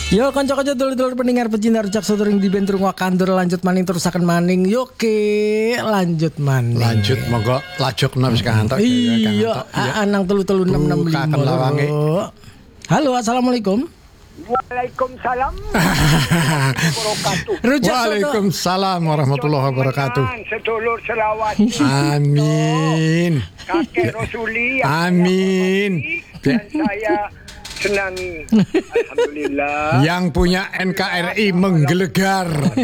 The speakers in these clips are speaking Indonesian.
Yo kanca-kanca dulur-dulur pendengar pecinta rujak sotoring di bentrung wakandur lanjut maning terusaken maning. Yo ke lanjut maning. Lanjut monggo lajokna wis kantok. Iya, anang 33665. Kaken lawange. Halo, assalamualaikum. Waalaikumsalam. Waalaikumsalam warahmatullahi wabarakatuh. Sedulur selawat. Amin. Kakek Rasuli. Amin. Dan saya senangi. Alhamdulillah. Yang punya NKRI menggelegar.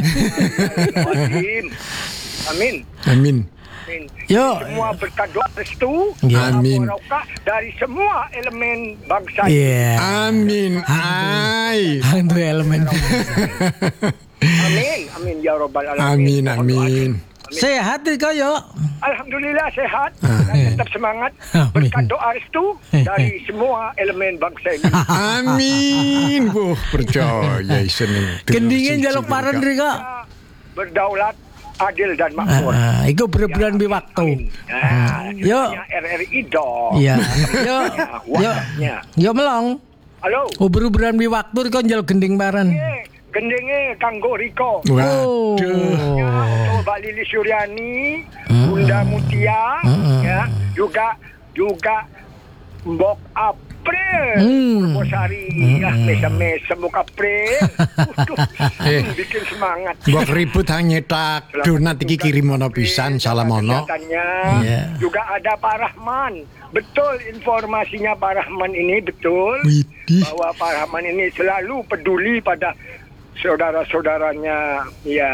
Amin. Amin. Yo. Semua berkat doa restu. Amin. Dari semua elemen bangsa. Iya. Amin. Ai. Itu elemen. Amin. Amin ya rabbal alamin. Amin. Sehat kau yo. Alhamdulillah sehat dan tetap semangat. Berkat doa restu dari semua elemen bangsa ini. Amin. Percaya seneng. Kendingin jaluk paran Rika. Berdaulat, adil dan makmur. Iku berebulan bi waktu. Yo. RRI dong. Iya. Yo. Yo melong. Halo. Berebulan bi waktu Rika jaluk gending paran. Gendenge kanggo Riko. Waduh. Untuk Mbak Lili Suryani, Bunda Mutia, ya, juga Mbok April, Purwosari, ya, mesem Mbok April. Bikin semangat. Mbok ribut hanya tak donat iki kirimono pisan salamono. Juga ada Pak Rahman. Betul informasinya Pak Rahman ini betul. Bahwa Pak Rahman ini selalu peduli pada saudara-saudaranya, ya.